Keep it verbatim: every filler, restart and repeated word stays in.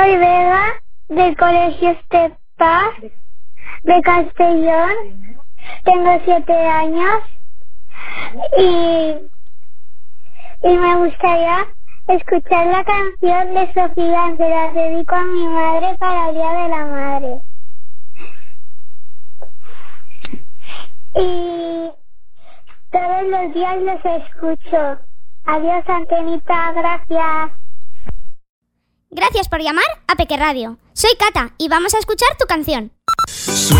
Soy Vega, del Colegio Estepa, de Castellón. Tengo siete años y, y me gustaría escuchar la canción de Sofía, se la dedico a mi madre para el Día de la Madre. Y todos los días los escucho. Adiós, Antenita, gracias. Gracias por llamar a Peque Radio. Soy Cata y vamos a escuchar tu canción.